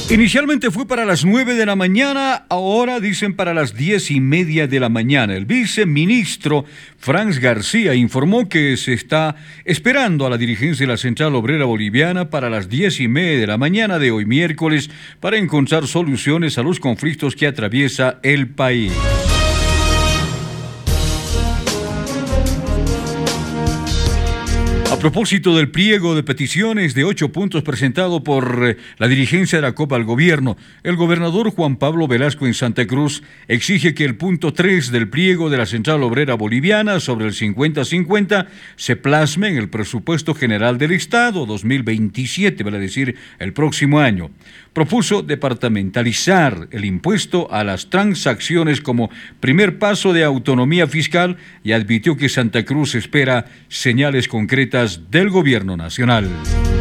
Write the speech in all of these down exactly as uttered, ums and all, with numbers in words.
Inicialmente fue para las nueve de la mañana, ahora dicen para las diez y media de la mañana. El viceministro Franz García informó que se está esperando a la dirigencia de la Central Obrera Boliviana para las diez y media de la mañana de hoy miércoles para encontrar soluciones a los conflictos que atraviesa el país. A propósito del pliego de peticiones de ocho puntos presentado por la dirigencia de la Copa al gobierno, el gobernador Juan Pablo Velasco en Santa Cruz exige que el punto tres del pliego de la Central Obrera Boliviana sobre el cincuenta cincuenta se plasme en el presupuesto general del Estado dos mil veintisiete, vale decir, el próximo año. Propuso departamentalizar el impuesto a las transacciones como primer paso de autonomía fiscal y advirtió que Santa Cruz espera señales concretas del gobierno nacional.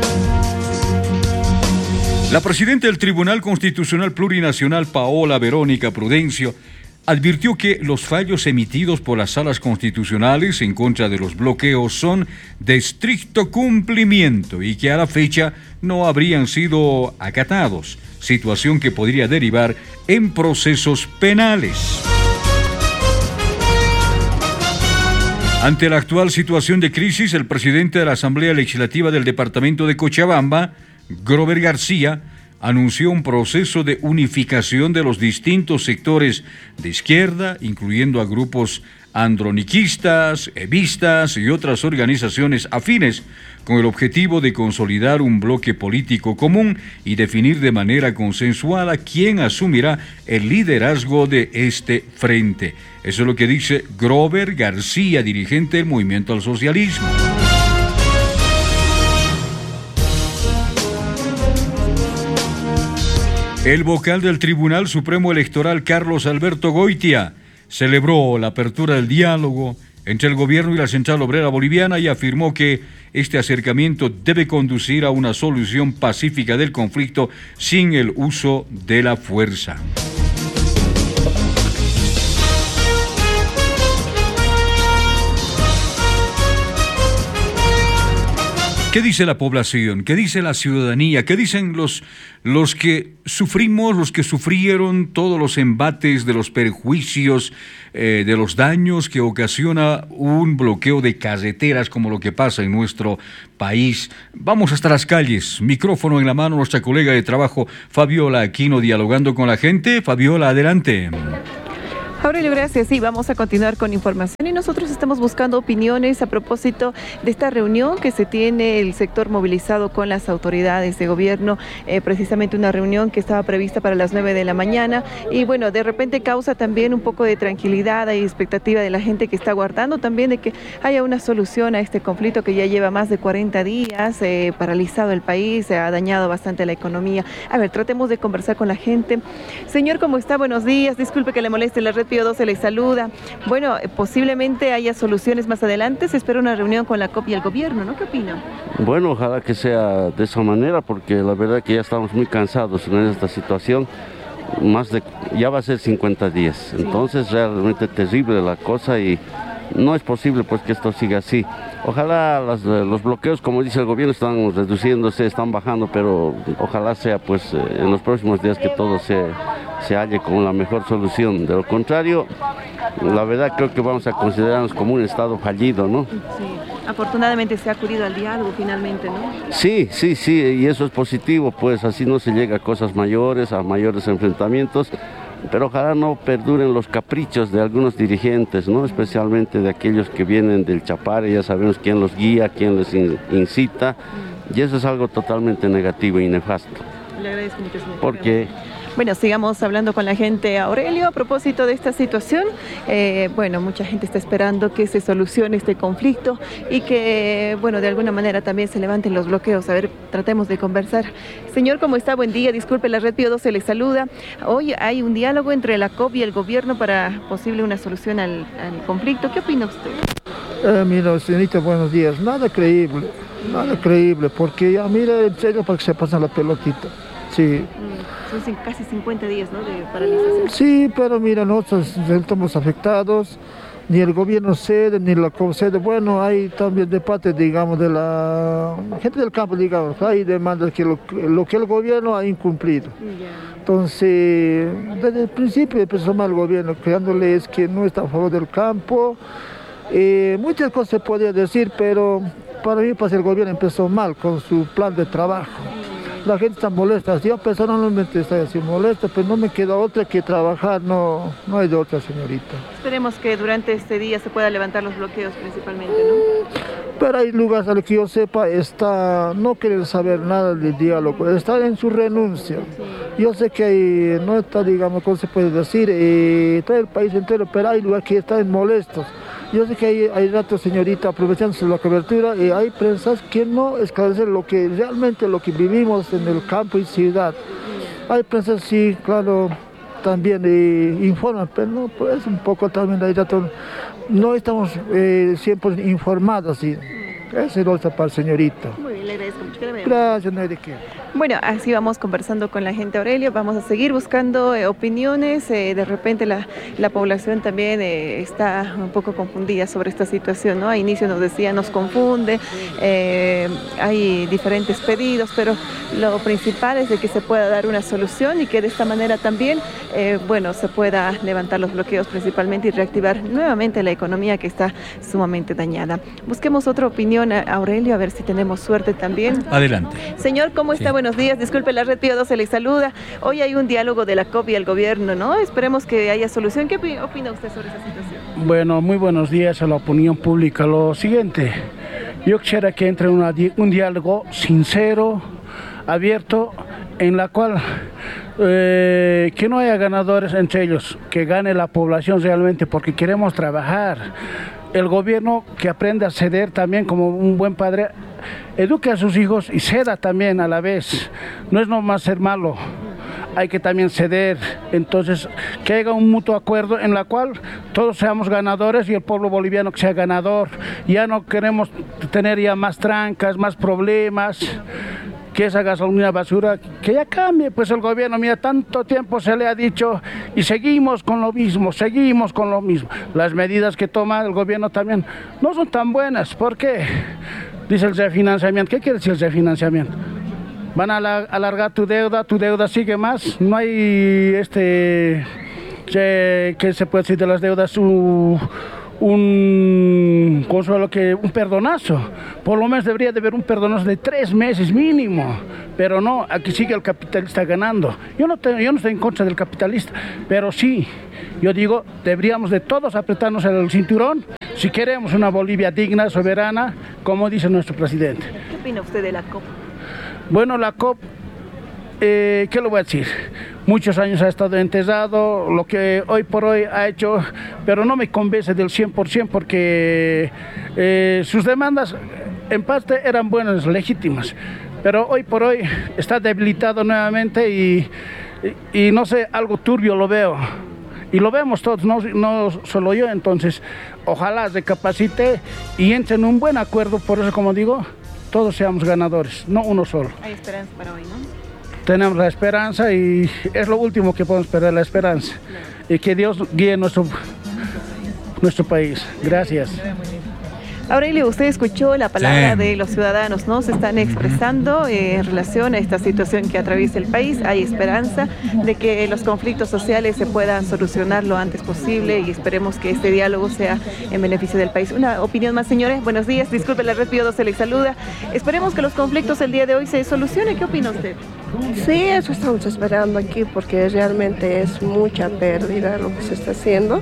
La presidenta del Tribunal Constitucional Plurinacional, Paola Verónica Prudencio, advirtió que los fallos emitidos por las salas constitucionales en contra de los bloqueos son de estricto cumplimiento y que a la fecha no habrían sido acatados, situación que podría derivar en procesos penales. Ante la actual situación de crisis, el presidente de la Asamblea Legislativa del Departamento de Cochabamba, Grover García, anunció un proceso de unificación de los distintos sectores de izquierda, incluyendo a grupos androniquistas, evistas y otras organizaciones afines, con el objetivo de consolidar un bloque político común y definir de manera consensuada quién asumirá el liderazgo de este frente. Eso es lo que dice Grover García, dirigente del Movimiento al Socialismo. El vocal del Tribunal Supremo Electoral, Carlos Alberto Goitia, celebró la apertura del diálogo entre el gobierno y la Central Obrera Boliviana y afirmó que este acercamiento debe conducir a una solución pacífica del conflicto sin el uso de la fuerza. ¿Qué dice la población? ¿Qué dice la ciudadanía? ¿Qué dicen los, los que sufrimos, los que sufrieron todos los embates de los perjuicios, eh, de los daños que ocasiona un bloqueo de carreteras como lo que pasa en nuestro país? Vamos hasta las calles. Micrófono en la mano, nuestra colega de trabajo Fabiola Aquino dialogando con la gente. Fabiola, adelante. Aurelio, gracias. Sí, vamos a continuar con información y nosotros estamos buscando opiniones a propósito de esta reunión que se tiene el sector movilizado con las autoridades de gobierno, eh, precisamente una reunión que estaba prevista para las nueve de la mañana y bueno, de repente causa también un poco de tranquilidad y expectativa de la gente que está aguardando también de que haya una solución a este conflicto que ya lleva más de cuarenta días, eh, paralizado el país, se ha dañado bastante la economía. A ver, tratemos de conversar con la gente. Señor, ¿cómo está? Buenos días, disculpe que le moleste, la red Pío doce le saluda. Bueno, posiblemente haya soluciones más adelante, se espera una reunión con la C O P y el gobierno, ¿no? ¿Qué opina? Bueno, ojalá que sea de esa manera, porque la verdad que ya estamos muy cansados en esta situación. Más de, ya va a ser cincuenta días, entonces realmente terrible la cosa y no es posible pues que esto siga así. Ojalá las, los bloqueos, como dice el gobierno, están reduciéndose, están bajando, pero ojalá sea pues en los próximos días que todo se, se halle con la mejor solución. De lo contrario, la verdad creo que vamos a considerarnos como un estado fallido, ¿no? Sí, afortunadamente se ha acudido al diálogo finalmente, ¿no? Sí, sí, sí, y eso es positivo, pues así no se llega a cosas mayores, a mayores enfrentamientos. Pero ojalá no perduren los caprichos de algunos dirigentes, ¿no? Especialmente de aquellos que vienen del Chapare, ya sabemos quién los guía, quién les incita, y eso es algo totalmente negativo y nefasto. Le agradezco mucho, señor. Porque... Bueno, sigamos hablando con la gente. Aurelio, a propósito de esta situación, eh, bueno, mucha gente está esperando que se solucione este conflicto y que, bueno, de alguna manera también se levanten los bloqueos. A ver, tratemos de conversar. Señor, ¿cómo está? Buen día. Disculpe, la red Pío doce le saluda. Hoy hay un diálogo entre la C O P y el gobierno para posible una solución al, al conflicto. ¿Qué opina usted? Eh, mira, señorita, buenos días. Nada creíble, nada creíble, porque ya, mira, en serio, para que se pasen la pelotita. Sí. Son casi cincuenta días, ¿no?, de paralización. Sí, pero mira, nosotros estamos afectados, ni el gobierno cede, ni la concede. Bueno, hay también de parte, digamos, de la gente del campo, digamos, hay demandas que lo, lo que el gobierno ha incumplido. Entonces, desde el principio empezó mal el gobierno, creándoles que no está a favor del campo. Eh, muchas cosas se podía decir, pero para mí pues, el gobierno empezó mal con su plan de trabajo. La gente está molesta, yo personalmente estoy así molesta, pero no me queda otra que trabajar, no, no hay de otra, señorita. Esperemos que durante este día se pueda levantar los bloqueos principalmente, ¿no? Pero hay lugares, a lo que yo sepa, está, no quieren saber nada del diálogo, está en su renuncia. Yo sé que hay, no está, digamos, ¿cómo se puede decir? Eh, todo el país entero, pero hay lugares que están molestos. Yo sé que hay, hay ratos, señorita, aprovechándose la cobertura, y hay prensas que no esclarecen lo que realmente lo que vivimos en el campo y ciudad. Hay prensas, sí, claro, también eh, informan, pero no, pues un poco también hay ratos, no estamos eh, siempre informados, sí. Esa es nuestra parte, señorita. Muy bien, le agradezco mucho. Gracias, no hay de qué. Bueno, así vamos conversando con la gente, Aurelio. Vamos a seguir buscando eh, opiniones. Eh, de repente la, la población también eh, está un poco confundida sobre esta situación, ¿no? A inicio nos decía, nos confunde, eh, hay diferentes pedidos, pero lo principal es de que se pueda dar una solución y que de esta manera también, eh, bueno, se pueda levantar los bloqueos principalmente y reactivar nuevamente la economía que está sumamente dañada. Busquemos otra opinión, Aurelio, a ver si tenemos suerte también. Adelante. Señor, ¿cómo está? Sí. Buenos días. Disculpe, la Red Pío doce le saluda. Hoy hay un diálogo de la C O P y el gobierno, ¿no? Esperemos que haya solución. ¿Qué opina usted sobre esa situación? Bueno, muy buenos días a la opinión pública. Lo siguiente, yo quisiera que entre una, un diálogo sincero, abierto, en la cual eh, que no haya ganadores entre ellos, que gane la población realmente, porque queremos trabajar. El gobierno que aprende a ceder también como un buen padre, eduque a sus hijos y ceda también a la vez. No es nomás ser malo, hay que también ceder. Entonces, que haya un mutuo acuerdo en la cual todos seamos ganadores y el pueblo boliviano que sea ganador. Ya no queremos tener ya más trancas, más problemas, que esa gasolina basura, que ya cambie, pues el gobierno, mira, tanto tiempo se le ha dicho y seguimos con lo mismo, seguimos con lo mismo. Las medidas que toma el gobierno también no son tan buenas. ¿Por qué? Dice el refinanciamiento. ¿Qué quiere decir el refinanciamiento? Van a alargar tu deuda, tu deuda sigue más, no hay este, ¿qué se puede decir de las deudas? Uh, un consuelo, que un perdonazo, por lo menos debería de haber un perdonazo de tres meses mínimo, pero no, aquí sigue el capitalista ganando. Yo no, te, yo no estoy en contra del capitalista, pero sí, yo digo, deberíamos de todos apretarnos el cinturón si queremos una Bolivia digna, soberana, como dice nuestro presidente. ¿Qué opina usted de la C O P? Bueno, la C O P, eh, ¿qué le voy a decir? Muchos años ha estado enterrado, lo que hoy por hoy ha hecho, pero no me convence del cien por ciento porque eh, sus demandas en parte eran buenas, legítimas, pero hoy por hoy está debilitado nuevamente y, y, y no sé, algo turbio lo veo. Y lo vemos todos, no, no solo yo, entonces ojalá recapacite y entre en un buen acuerdo, por eso como digo, todos seamos ganadores, no uno solo. Hay esperanza para hoy, ¿no? Tenemos la esperanza y es lo último que podemos perder, la esperanza. Y que Dios guíe nuestro, nuestro país. Gracias. Aurelio, usted escuchó la palabra sí. de los ciudadanos, ¿no? Se están expresando eh, en relación a esta situación que atraviesa el país. Hay esperanza de que los conflictos sociales se puedan solucionar lo antes posible y esperemos que este diálogo sea en beneficio del país. Una opinión más, señores. Buenos días. Disculpe, la Red Pío doce le saluda. Esperemos que los conflictos el día de hoy se solucionen. ¿Qué opina usted? Sí, eso estamos esperando aquí porque realmente es mucha pérdida lo que se está haciendo.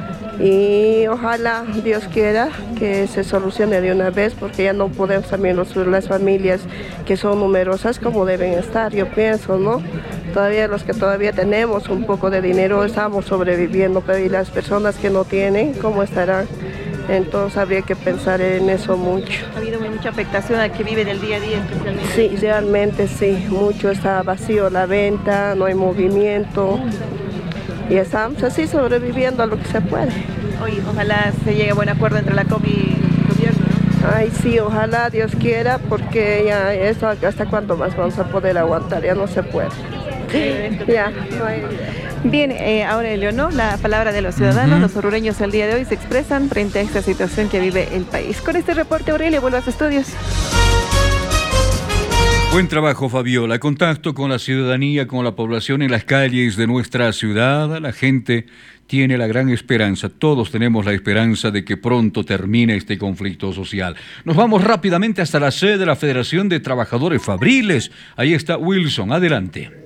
Y ojalá Dios quiera que se solucione de una vez porque ya no podemos también los, las familias que son numerosas como deben estar, yo pienso, ¿no? Todavía los que todavía tenemos un poco de dinero estamos sobreviviendo, pero y las personas que no tienen, ¿cómo estarán? Entonces habría que pensar en eso mucho. Ha habido mucha afectación al que vive del día a día especialmente. Sí, realmente sí, mucho está vacío la venta, no hay movimiento. Y estamos así sobreviviendo a lo que se puede. Oye, ojalá se llegue a buen acuerdo entre la C O P y el gobierno, ¿no? Ay, sí, ojalá Dios quiera, porque ya esto hasta cuánto más vamos a poder aguantar, ya no se puede. Ya, no hay... Bien, eh, Aurelio, ¿no? La palabra de los ciudadanos, Uh-huh. los orureños el día de hoy se expresan frente a esta situación que vive el país. Con este reporte, Aurelio, vuelvo a sus estudios. Buen trabajo, Fabiola. Contacto con la ciudadanía, con la población en las calles de nuestra ciudad. La gente tiene la gran esperanza, todos tenemos la esperanza de que pronto termine este conflicto social. Nos vamos rápidamente hasta la sede de la Federación de Trabajadores Fabriles. Ahí está Wilson, adelante.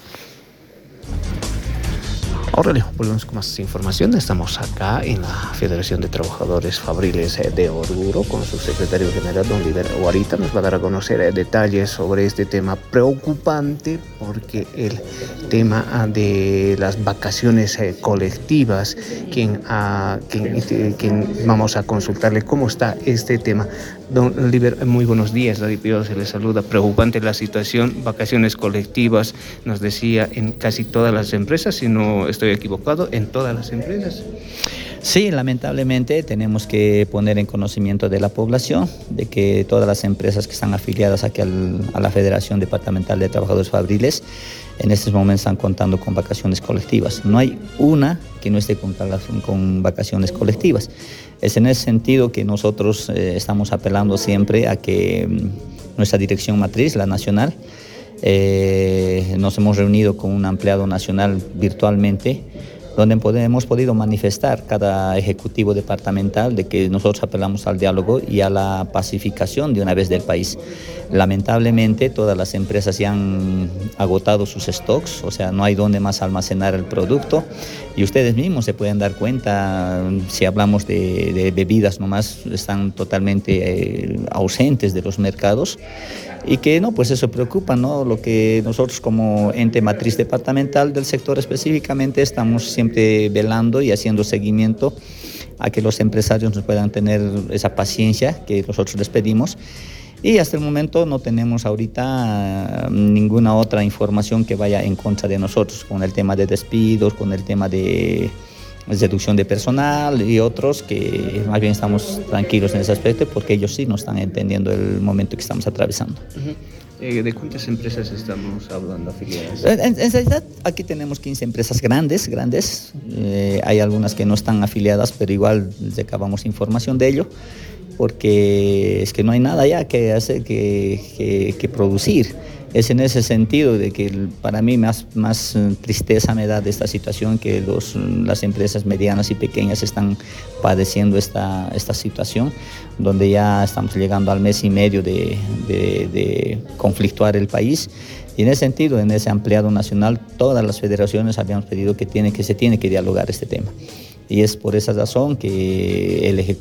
Aurelio, volvemos con más información. Estamos acá en la Federación de Trabajadores Fabriles de Oruro con su secretario general, don Liber Guarita. Nos va a dar a conocer detalles sobre este tema preocupante, porque el tema de las vacaciones colectivas, quien, a, quien, quien vamos a consultarle cómo está este tema. Don Liber, muy buenos días. David Pío se le saluda. Preocupante la situación, vacaciones colectivas, nos decía, en casi todas las empresas, si no estoy equivocado, en todas las empresas. Sí, lamentablemente tenemos que poner en conocimiento de la población de que todas las empresas que están afiliadas aquí al, a la Federación Departamental de Trabajadores Fabriles en estos momentos están contando con vacaciones colectivas. No hay una que no esté con, con vacaciones colectivas. Es en ese sentido que nosotros eh, estamos apelando siempre a que mm, nuestra dirección matriz, la nacional, eh, nos hemos reunido con un empleado nacional virtualmente, donde hemos podido manifestar cada ejecutivo departamental de que nosotros apelamos al diálogo y a la pacificación de una vez del país. Lamentablemente todas las empresas ya han agotado sus stocks, o sea, no hay dónde más almacenar el producto, y ustedes mismos se pueden dar cuenta, si hablamos de, de bebidas nomás, están totalmente eh, ausentes de los mercados. Y que no, pues eso preocupa, ¿no? Lo que nosotros como ente matriz departamental del sector específicamente estamos siempre velando y haciendo seguimiento a que los empresarios nos puedan tener esa paciencia que nosotros les pedimos. Y hasta el momento no tenemos ahorita ninguna otra información que vaya en contra de nosotros, con el tema de despidos, con el tema de reducción de personal y otros, que más bien estamos tranquilos en ese aspecto porque ellos sí nos están entendiendo el momento que estamos atravesando. Uh-huh. eh, ¿De cuántas empresas estamos hablando afiliadas? En, en realidad aquí tenemos quince empresas grandes, grandes. Eh, hay algunas que no están afiliadas, pero igual recabamos información de ello, porque es que no hay nada ya que hacer que, que, que producir. Es en ese sentido de que para mí más, más tristeza me da de esta situación, que los, las empresas medianas y pequeñas están padeciendo esta, esta situación, donde ya estamos llegando al mes y medio de, de, de conflictuar el país. Y en ese sentido, en ese ampliado nacional, todas las federaciones habíamos pedido que, tiene, que se tiene que dialogar este tema. Y es por esa razón que el Ejecutivo